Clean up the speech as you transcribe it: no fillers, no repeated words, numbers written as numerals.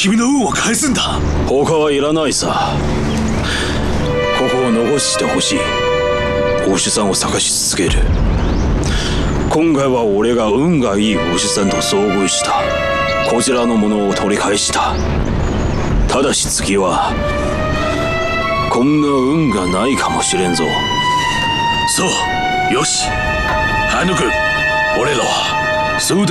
君の運を返すんだ。 他はいらないさ。ここを残してほしい。お牛さんを探し続ける。今回は俺が運がいいお牛さんと遭遇した。こちらのものを取り返した。ただし次はこんな運がないかもしれんぞ。 そう、よし、ハヌ君、俺らはそうだ。